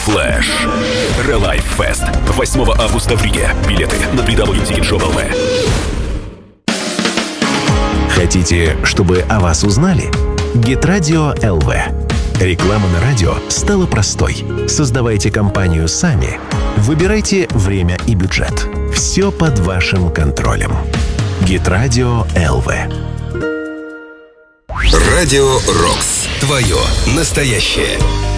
Флэш. Релайф Фест. 8 августа в Риге. Билеты на www.ticketshow.lv. Хотите, чтобы о вас узнали? Геtradio ЛВ. Реклама на радио стала простой. Создавайте компанию сами. Выбирайте время и бюджет. Все под вашим контролем. Геtradio ЛВ. Радио Рокс. Твое настоящее.